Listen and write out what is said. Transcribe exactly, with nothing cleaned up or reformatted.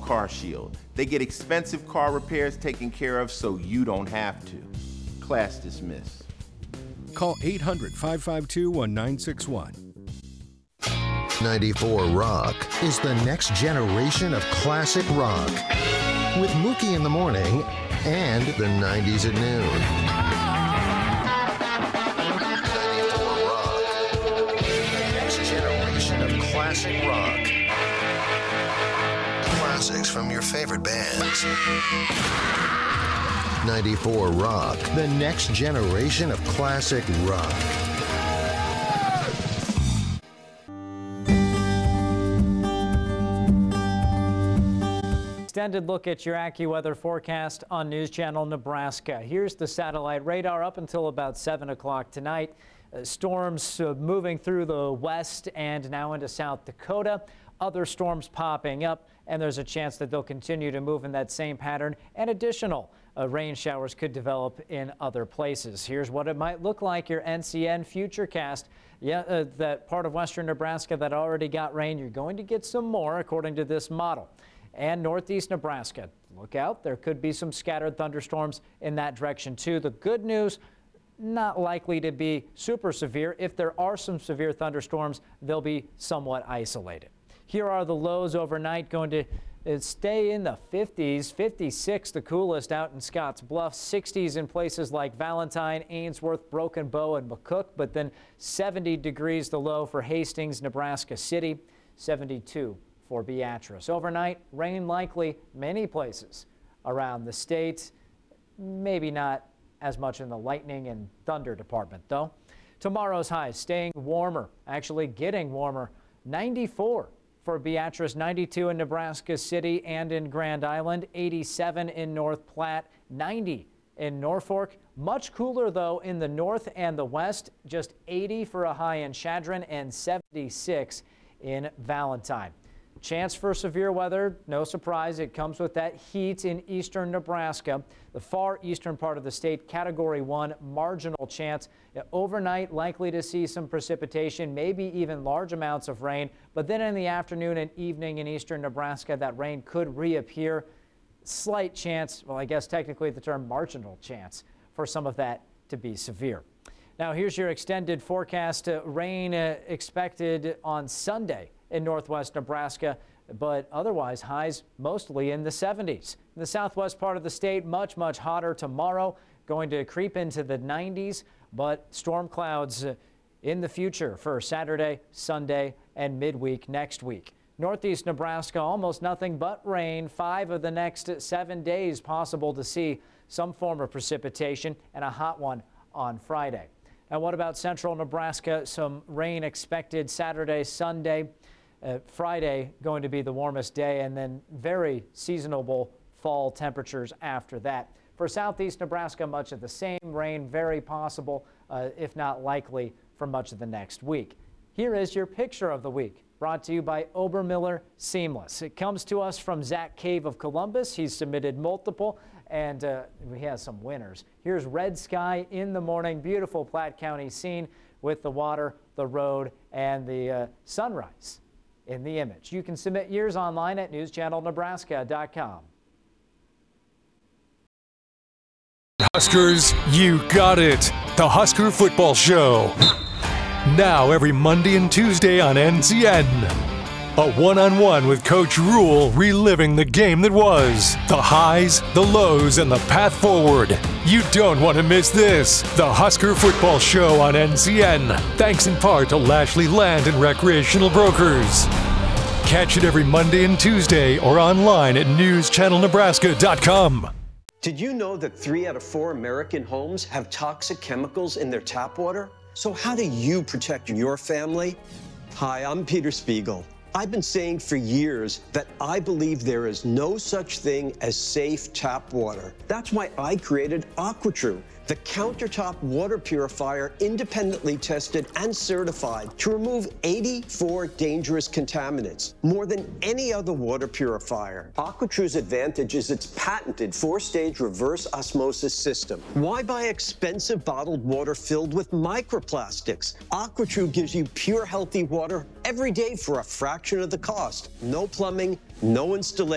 CarShield. They get expensive car repairs taken care of so you don't have to. Class dismissed. Call eight hundred, five five two, one nine six one. ninety-four Rock is the next generation of classic rock. With Mookie in the morning and the nineties at noon. ninety-four Rock. The next generation of classic rock. Classics from your favorite bands. ninety-four Rock. The next generation of classic rock. Extended look at your AccuWeather forecast on News Channel Nebraska. Here's the satellite radar up until about seven o'clock tonight. Uh, storms uh, moving through the west and now into South Dakota. Other storms popping up, and there's a chance that they'll continue to move in that same pattern, and additional uh, rain showers could develop in other places. Here's what it might look like. Your N C N Futurecast. Yeah, uh, that part of western Nebraska that already got rain, you're going to get some more according to this model. And northeast Nebraska, look out, there could be some scattered thunderstorms in that direction too. The good news, not likely to be super severe. If there are some severe thunderstorms, they'll be somewhat isolated. Here are the lows overnight, going to stay in the fifties, fifty-six the coolest out in Scotts Bluff, sixties in places like Valentine, Ainsworth, Broken Bow, and McCook, but then seventy degrees the low for Hastings, Nebraska City, seventy-two for Beatrice. Overnight, rain likely many places around the state. Maybe not as much in the lightning and thunder department, though. Tomorrow's highs staying warmer, actually getting warmer. ninety-four for Beatrice, ninety-two in Nebraska City and in Grand Island, eighty-seven in North Platte, ninety in Norfolk. Much cooler, though, in the north and the west. Just eighty for a high in Chadron and seventy-six in Valentine. Chance for severe weather, no surprise, it comes with that heat in eastern Nebraska. The far eastern part of the state, category one, marginal chance. Overnight, likely to see some precipitation, maybe even large amounts of rain. But then in the afternoon and evening in eastern Nebraska, that rain could reappear. Slight chance, well, I guess technically the term marginal chance for some of that to be severe. Now here's your extended forecast. Uh, rain uh, expected on Sunday in northwest Nebraska, but otherwise highs mostly in the seventies. In the southwest part of the state, much, much hotter tomorrow, going to creep into the nineties, but storm clouds in the future for Saturday, Sunday, and midweek next week. Northeast Nebraska, almost nothing but rain. Five of the next seven days possible to see some form of precipitation, and a hot one on Friday. Now, what about central Nebraska? Some rain expected Saturday, Sunday. Uh, Friday going to be the warmest day, and then very seasonable fall temperatures after that. For southeast Nebraska, much of the same. Rain very possible, uh, if not likely, for much of the next week. Here is your picture of the week, brought to you by Obermiller Seamless. It comes to us from Zach Cave of Columbus. He's submitted multiple, and uh, he has some winners. Here's red sky in the morning, beautiful Platte County scene with the water, the road, and the uh, sunrise in the image. You can submit yours online at news channel nebraska dot com. Huskers, you got it. The Husker Football Show. Now every Monday and Tuesday on N C N. A one-on-one with Coach Rule, reliving the game that was. The highs, the lows, and the path forward. You don't want to miss this. The Husker Football Show on N C N. Thanks in part to Lashley Land and Recreational Brokers. Catch it every Monday and Tuesday or online at news channel nebraska dot com. Did you know that three out of four American homes have toxic chemicals in their tap water? So how do you protect your family? Hi, I'm Peter Spiegel. I've been saying for years that I believe there is no such thing as safe tap water. That's why I created AquaTrue, the countertop water purifier independently tested and certified to remove eighty-four dangerous contaminants, more than any other water purifier. AquaTrue's advantage is its patented four-stage reverse osmosis system. Why buy expensive bottled water filled with microplastics? AquaTrue gives you pure, healthy water every day for a fraction of the cost. No plumbing, no installation.